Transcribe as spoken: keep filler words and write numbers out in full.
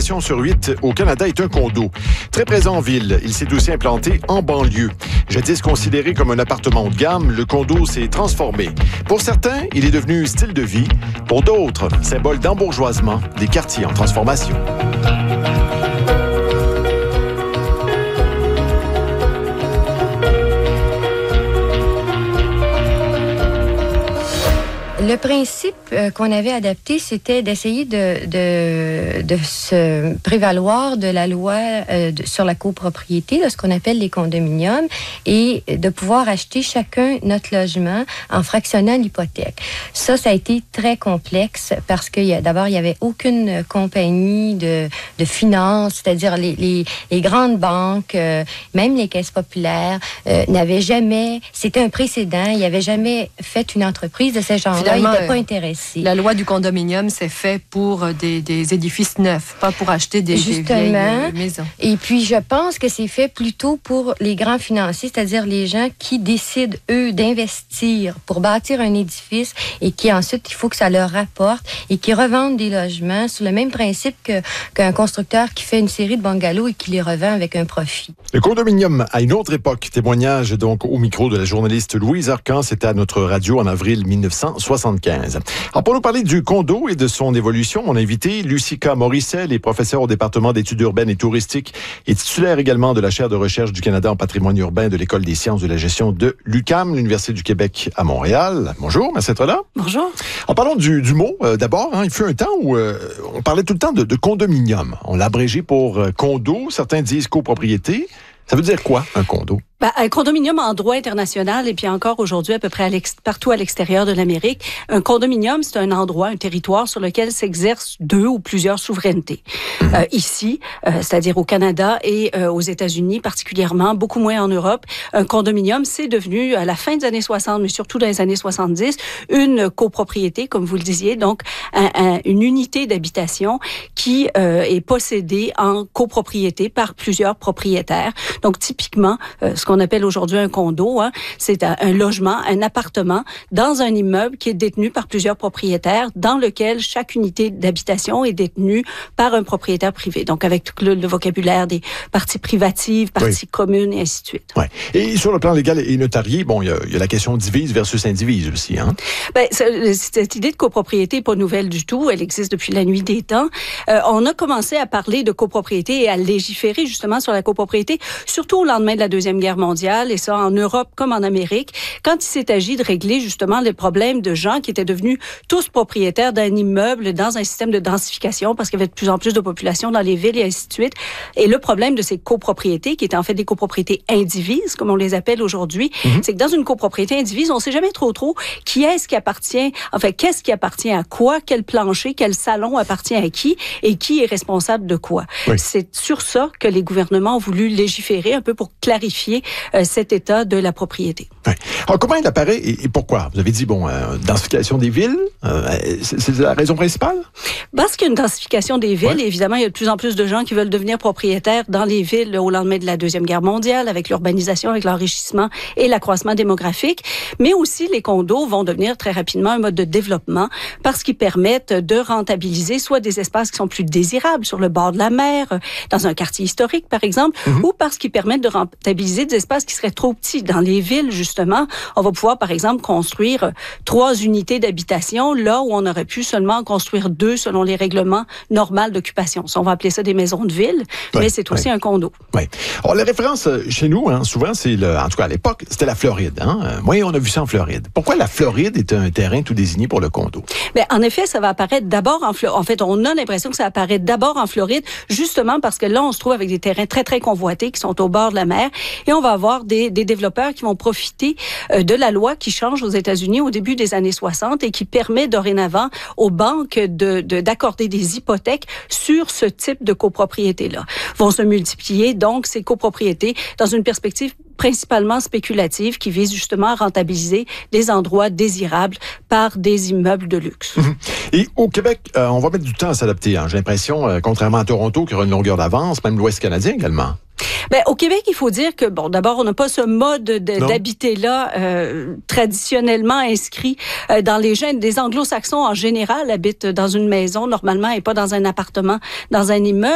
habitation sur huit au Canada est un condo. Très présent en ville, il s'est aussi implanté en banlieue. Jadis considéré comme un appartement haut de gamme, le condo s'est transformé. Pour certains, il est devenu style de vie. Pour d'autres, symbole d'embourgeoisement des quartiers en transformation. Le principe euh, qu'on avait adapté, c'était d'essayer de, de, de se prévaloir de la loi euh, de, sur la copropriété, de ce qu'on appelle les condominiums, et de pouvoir acheter chacun notre logement en fractionnant l'hypothèque. Ça, ça a été très complexe parce que y a, d'abord, il n'y avait aucune compagnie de, de finances, c'est-à-dire les, les, les grandes banques, euh, même les caisses populaires, euh, n'avaient jamais, c'était un précédent, il n'y avait jamais fait une entreprise de ce genre-là. Il n'était pas intéressé. La loi du condominium, c'est fait pour des, des édifices neufs, pas pour acheter des, des vieilles maisons. Et puis, je pense que c'est fait plutôt pour les grands financiers, c'est-à-dire les gens qui décident, eux, d'investir pour bâtir un édifice et qui, ensuite, il faut que ça leur rapporte et qui revendent des logements sur le même principe que, qu'un constructeur qui fait une série de bungalows et qui les revend avec un profit. Le condominium à une autre époque. Témoignage donc au micro de la journaliste Louise Arcan. C'était à notre radio en avril dix-neuf cent soixante-quinze. Alors, pour nous parler du condo et de son évolution, mon invité, Lucica Morisset, est professeure au département d'études urbaines et touristiques et titulaire également de la chaire de recherche du Canada en patrimoine urbain de l'École des sciences de la gestion de l'U Q A M, l'Université du Québec à Montréal. Bonjour, merci d'être là. Bonjour. En parlant du, du mot, euh, d'abord, hein, il fut un temps où euh, on parlait tout le temps de, de condominium. On l'a abrégé pour euh, condo, certains disent copropriété. Ça veut dire quoi, un condo? Ben, un condominium en droit international, et puis encore aujourd'hui à peu près à l'ex- partout à l'extérieur de l'Amérique, un condominium, c'est un endroit, un territoire sur lequel s'exercent deux ou plusieurs souverainetés. Mmh. Euh, ici, euh, c'est-à-dire au Canada et euh, aux États-Unis particulièrement, beaucoup moins en Europe, un condominium, c'est devenu à la fin des années soixante, mais surtout dans les années soixante-dix, une copropriété, comme vous le disiez, donc un, un, une unité d'habitation qui euh, est possédée en copropriété par plusieurs propriétaires. Donc typiquement, euh, ce qu'on appelle aujourd'hui un condo, hein, c'est un, un logement, un appartement dans un immeuble qui est détenu par plusieurs propriétaires, dans lequel chaque unité d'habitation est détenue par un propriétaire privé. Donc avec tout le, le vocabulaire des parties privatives, parties oui. communes et ainsi de suite. Ouais. Et sur le plan légal et notarié, bon, il y, y a la question divise versus indivise aussi, hein. Ben, cette idée de copropriété n'est pas nouvelle du tout. Elle existe depuis la nuit des temps. Euh, on a commencé à parler de copropriété et à légiférer justement sur la copropriété, surtout au lendemain de la Deuxième Guerre mondiale, et ça en Europe comme en Amérique, quand il s'est agi de régler justement les problèmes de gens qui étaient devenus tous propriétaires d'un immeuble dans un système de densification, parce qu'il y avait de plus en plus de population dans les villes et ainsi de suite. Et le problème de ces copropriétés, qui étaient en fait des copropriétés indivises, comme on les appelle aujourd'hui, mm-hmm. c'est que dans une copropriété indivise, on ne sait jamais trop trop qui est-ce qui appartient, enfin, qu'est-ce qui appartient à quoi, quel plancher, quel salon appartient à qui, et qui est responsable de quoi. Oui. C'est sur ça que les gouvernements ont voulu légiférer un peu pour clarifier euh, cet état de la propriété. Oui. Alors, comment il apparaît et, et pourquoi? Vous avez dit, bon, euh, densification des villes, euh, c'est, c'est la raison principale? Parce qu'il y a une densification des villes, ouais. et évidemment, il y a de plus en plus de gens qui veulent devenir propriétaires dans les villes au lendemain de la Deuxième Guerre mondiale, avec l'urbanisation, avec l'enrichissement et l'accroissement démographique. Mais aussi, les condos vont devenir très rapidement un mode de développement parce qu'ils permettent de rentabiliser soit des espaces qui sont plus désirables sur le bord de la mer, dans un quartier historique, par exemple, mm-hmm. ou parce qu'ils permettent de rentabiliser des espaces qui seraient trop petits. Dans les villes, justement, on va pouvoir, par exemple, construire trois unités d'habitation là où on aurait pu seulement construire deux selon les règlements normaux d'occupation. On va appeler ça des maisons de ville, ouais, mais c'est aussi ouais. un condo. Oui. Alors, la référence chez nous, hein, souvent, c'est, le, en tout cas à l'époque, c'était la Floride. Hein? Moi, on a vu ça en Floride. Pourquoi la Floride est un terrain tout désigné pour le condo? Bien, en effet, ça va apparaître d'abord en Floride. En fait, on a l'impression que ça apparaît d'abord en Floride, justement parce que là, on se trouve avec des terrains très, très convoités qui sont au bord de la mer, et on va avoir des, des développeurs qui vont profiter euh, de la loi qui change aux États-Unis au début des années soixante et qui permet dorénavant aux banques de, de, d'accorder des hypothèques sur ce type de copropriété-là. Vont se multiplier, donc, ces copropriétés dans une perspective principalement spéculative qui vise justement à rentabiliser des endroits désirables par des immeubles de luxe. Et au Québec, euh, on va mettre du temps à s'adapter. Hein. J'ai l'impression, euh, contrairement à Toronto, qui aura une longueur d'avance, même l'Ouest canadien également. Ben, au Québec, il faut dire que, bon, d'abord, on n'a pas ce mode de, d'habiter-là euh, traditionnellement inscrit euh, dans les gens. Des anglo-saxons, en général, habitent dans une maison, normalement, et pas dans un appartement, dans un immeuble.